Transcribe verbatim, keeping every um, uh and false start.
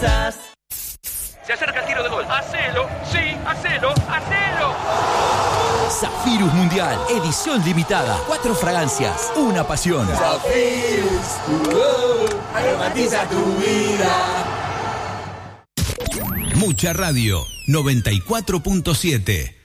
aromatizas. Se acerca el tiro de gol. ¡Hacelo! ¡Sí! ¡Hacelo! ¡Hacelo! Zafirus Mundial, edición limitada. Cuatro fragancias, una pasión. Zafirus, oh, aromatiza tu vida. Mucha Radio, noventa y cuatro punto siete.